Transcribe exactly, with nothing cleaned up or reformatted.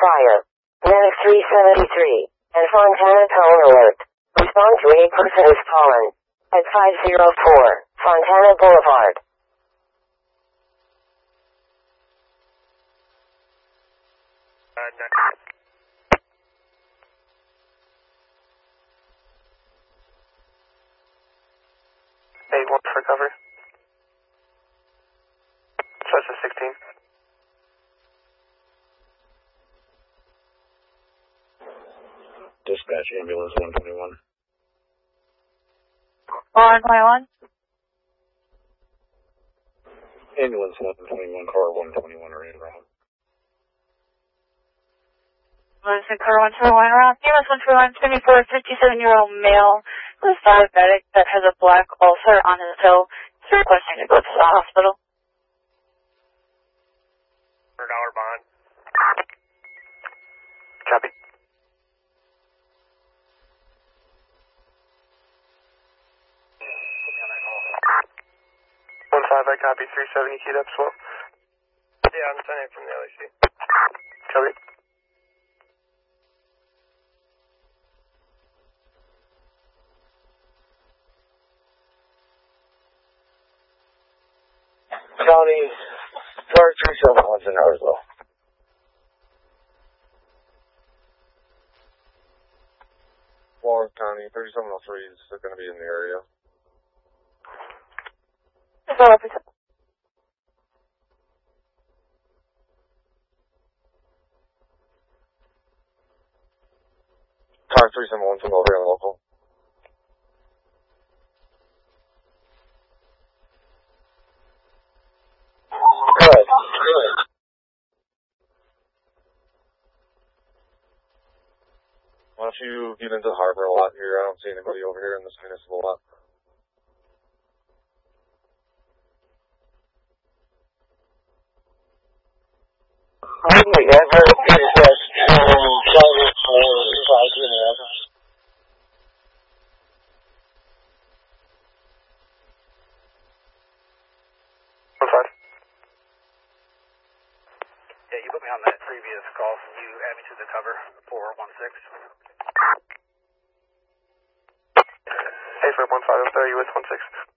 fire. Medic three seventy-three and Fontana tone alert. Respond to a person has fallen at five oh four Fontana Boulevard. Uh, next. eight one for cover. Such as sixteen. Dispatch ambulance one twenty-one. one twenty-one? Ambulance one twenty-one, car one twenty-one are in route. Listen, car one twenty-one around. Ambulance one twenty-one, seventy-four, fifty-seven-year-old male with diabetic that has a black ulcer on his toe. He's requesting to go to the hospital. one hundred dollar bond. Copy. one five, I copy. three seventy keyed up, slow. Yeah, I'm sending from the L A C. Copy. County, car three seven one's in Arslow. Florida County, thirty-seven oh three is going to be in the area. Car three seven one's over here local. Good, good. Why don't you get into the harbor a lot here? I don't see anybody over here in this municipal lot. I think I've heard of this as private for five minutes. one five. Yeah, you put me on that previous call. Can you add me to the cover? four one six. Hey, for one five, I'm sorry, U S one six.